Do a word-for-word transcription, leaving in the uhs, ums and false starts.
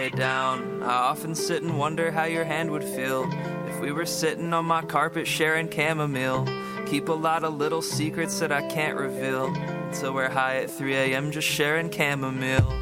lay down. I often sit and wonder how your hand would feel if we were sitting on my carpet sharing chamomile. Keep a lot of little secrets that I can't reveal until we're high at three a.m. just sharing chamomile.